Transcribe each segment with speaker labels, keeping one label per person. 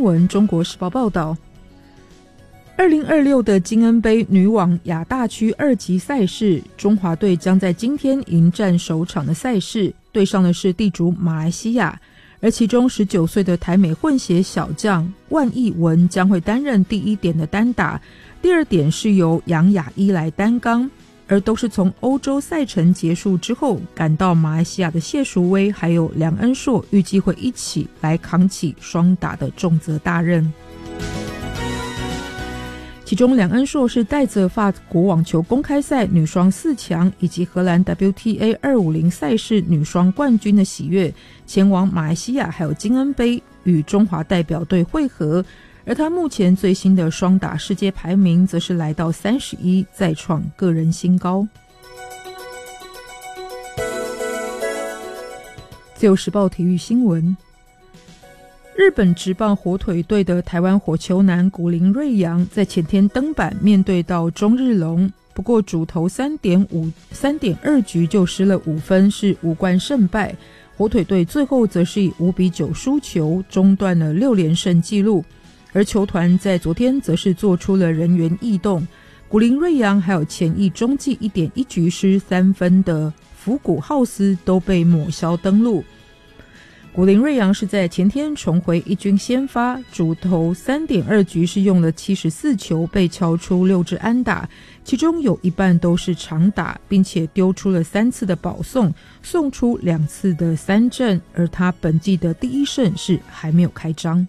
Speaker 1: 闻，中国时报报道，2026的金恩杯女网亚大区2级赛事，中华队将在今天迎战首场的赛事，对上的是地主马来西亚，而其中19岁的台美混血小将万艺文将会担任第1点的单打，第2点是由杨雅一来担纲，而都是从欧洲赛程结束之后赶到马来西亚的谢淑薇还有梁恩硕，预计会一起来扛起双打的重责大任。其中梁恩硕是带着法国网球公开赛女双4强以及荷兰 WTA 250赛事女双冠军的喜悦，前往马来西亚还有金恩杯与中华代表队会合，而他目前最新的双打世界排名则是来到31，再创个人新高。自由时报体育新闻，日本职棒火腿队的台湾火球男古林睿煬在前天登板面对到中日龙，不过主投 3.2 局就失了5分，是无关胜败。火腿队最后则是以5-9输球，中断了6连胜纪录，而球团在昨天则是做出了人员异动，古林睿煬还有前役中继 1.1 局失3分的福谷浩司都被抹消登录。古林睿煬是在前天重回一军先发，主投 3.2 局是用了74球，被敲出6支安打，其中有一半都是长打，并且丢出了3次的保送，送出2次的3振，而他本季的第1胜是还没有开张。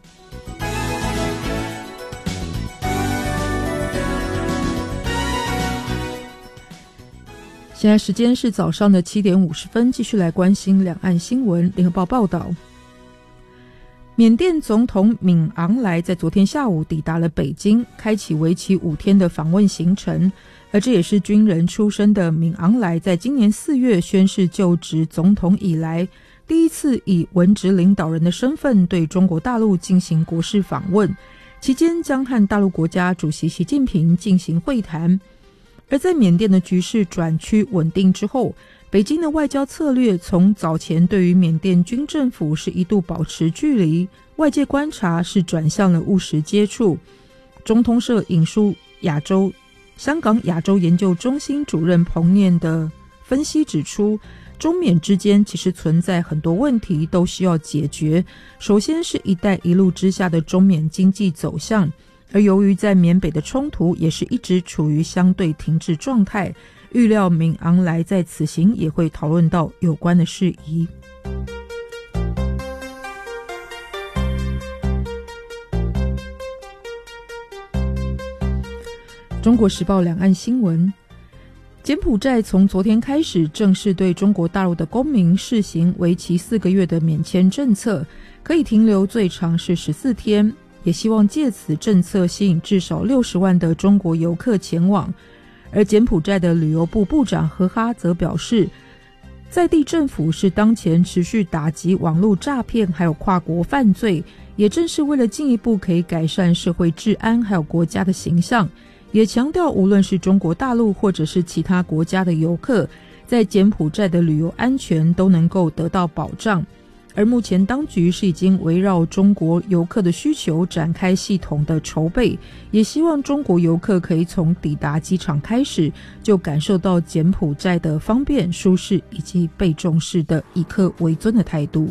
Speaker 1: 现在时间是早上的7点50分，继续来关心两岸新闻。联合报报道，缅甸总统敏昂莱在昨天下午抵达了北京，开启为期5天的访问行程，而这也是军人出身的敏昂莱在今年4月宣誓就职总统以来，第一次以文职领导人的身份对中国大陆进行国事访问，期间将和大陆国家主席习近平进行会谈。而在缅甸的局势转趋稳定之后，北京的外交策略从早前对于缅甸军政府是一度保持距离，外界观察是转向了务实接触。中通社引述香港亚洲研究中心主任彭念的分析指出，中缅之间其实存在很多问题都需要解决，首先是一带一路之下的中缅经济走向，而由于在缅北的冲突也是一直处于相对停滞状态，预料敏昂莱在此行也会讨论到有关的事宜。中国时报两岸新闻，柬埔寨从昨天开始正式对中国大陆的公民试行为期4个月的免签政策，可以停留最长是14天，也希望借此政策吸引至少60万的中国游客前往。而柬埔寨的旅游部部长何哈则表示，在地政府是当前持续打击网络诈骗还有跨国犯罪，也正是为了进一步可以改善社会治安还有国家的形象，也强调无论是中国大陆或者是其他国家的游客，在柬埔寨的旅游安全都能够得到保障。而目前当局是已经围绕中国游客的需求展开系统的筹备，也希望中国游客可以从抵达机场开始就感受到柬埔寨的方便、舒适以及被重视的以客为尊的态度。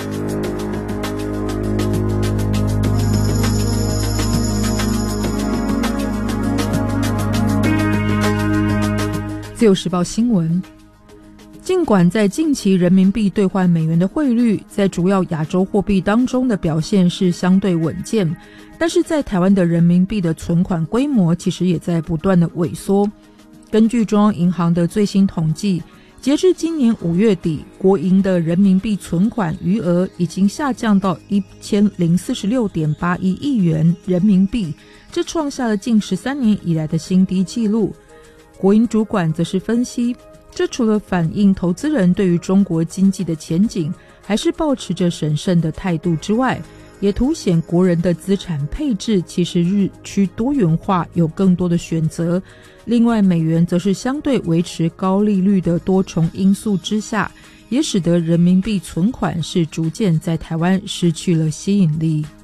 Speaker 1: 自由时报新闻，尽管在近期人民币兑换美元的汇率在主要亚洲货币当中的表现是相对稳健，但是在台湾的人民币的存款规模其实也在不断的萎缩。根据中央银行的最新统计，截至今年5月底，国营的人民币存款余额已经下降到 1046.81 亿元人民币，这创下了近13年以来的新低纪录。国营主管则是分析，这除了反映投资人对于中国经济的前景还是抱持着审慎的态度之外，也凸显国人的资产配置其实日趋多元化，有更多的选择。另外，美元则是相对维持高利率的多重因素之下，也使得人民币存款是逐渐在台湾失去了吸引力。